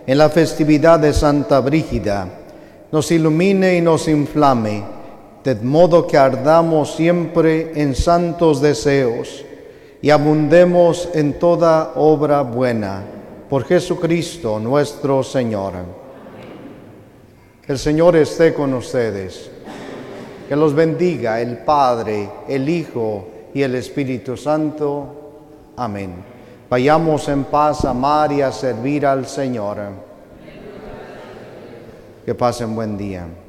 en la festividad de Santa Brígida, nos ilumine y nos inflame, de modo que ardamos siempre en santos deseos y abundemos en toda obra buena. Por Jesucristo nuestro Señor. El Señor esté con ustedes. Que los bendiga el Padre, el Hijo y el Espíritu Santo. Amén. Vayamos en paz a amar y a servir al Señor. Que pasen buen día.